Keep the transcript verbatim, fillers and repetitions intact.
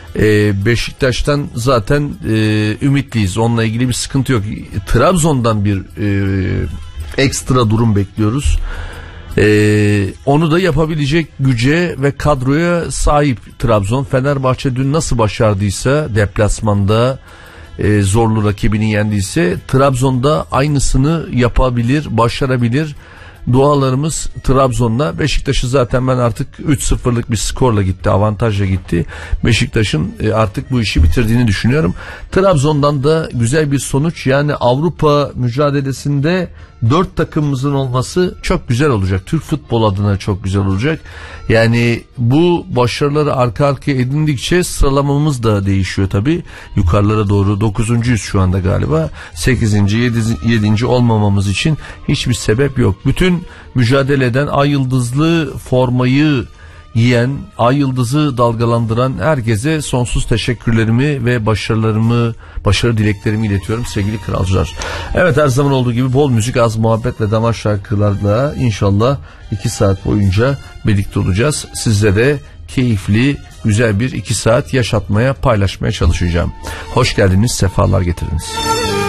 Ee, Beşiktaş'tan zaten e, ümitliyiz. Onunla ilgili bir sıkıntı yok. Trabzon'dan bir e, ekstra durum bekliyoruz. Ee, onu da yapabilecek güce ve kadroya sahip Trabzon. Fenerbahçe dün nasıl başardıysa deplasmanda e, zorlu rakibini yendiyse, Trabzon'da aynısını yapabilir, başarabilir. Dualarımız Trabzon'la. Beşiktaş'ı zaten ben artık üç sıfırlık bir skorla gitti, avantajla gitti. Beşiktaş'ın artık bu işi bitirdiğini düşünüyorum. Trabzon'dan da güzel bir sonuç, yani Avrupa mücadelesinde dört takımımızın olması çok güzel olacak. Türk futbol adına çok güzel olacak. Yani bu başarıları arka arkaya edindikçe sıralamamız da değişiyor tabii. Yukarılara doğru dokuzuncuyuz şu anda galiba. sekizinci, yedinci olmamamız için hiçbir sebep yok. Bütün mücadele eden, ay yıldızlı formayı giyen, ay yıldızı dalgalandıran herkese sonsuz teşekkürlerimi ve başarılarımı, başarı dileklerimi iletiyorum sevgili kralcılar. Evet, her zaman olduğu gibi bol müzik, az muhabbet ve damar şarkılarla inşallah iki saat boyunca birlikte olacağız. Sizlere keyifli, güzel bir iki saat yaşatmaya, paylaşmaya çalışacağım. Hoş geldiniz, sefalar getirdiniz.